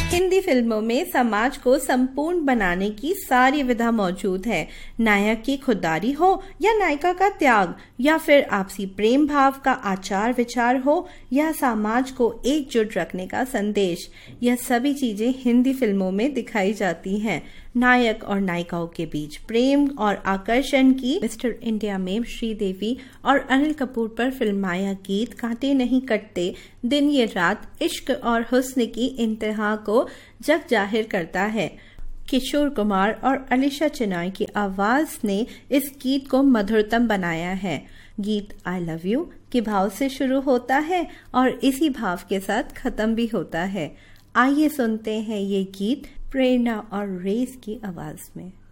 हिंदी फिल्मों में समाज को संपूर्ण बनाने की सारी विधा मौजूद है। नायक की खुददारी हो या नायिका का त्याग, या फिर आपसी प्रेम भाव का आचार विचार हो, या समाज को एकजुट रखने का संदेश, यह सभी चीजें हिंदी फिल्मों में दिखाई जाती हैं। नायक और नायिकाओं के बीच प्रेम और आकर्षण की मिस्टर इंडिया में श्रीदेवी और अनिल कपूर पर फिल्माया गीत कांटे नहीं कटते दिन ये रात इश्क और हुस्न की इंतहा को जग जाहिर करता है। किशोर कुमार और अलीशा चिनॉय की आवाज ने इस गीत को मधुरतम बनाया है। गीत आई लव यू के भाव से शुरू होता है और इसी भाव के साथ खत्म भी होता है। आइए सुनते हैं ये गीत प्रेरणा और रेस की आवाज में।